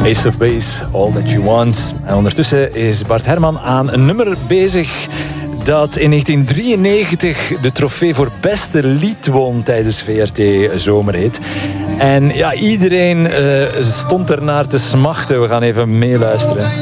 Ace of Base, All That You Want. En ondertussen is Bart Herman aan een nummer bezig dat in 1993 de trofee voor beste lied won tijdens VRT Zomerhit. En ja, iedereen stond ernaar te smachten. We gaan even meeluisteren.